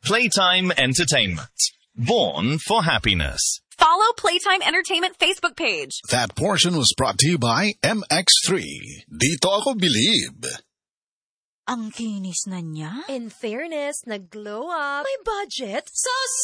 Playtime Entertainment. Born for happiness. Follow Playtime Entertainment Facebook page. That portion was brought to you by MX3. Dito ako believe. Ang kinis na niya. In fairness, nag-glow up. May budget. So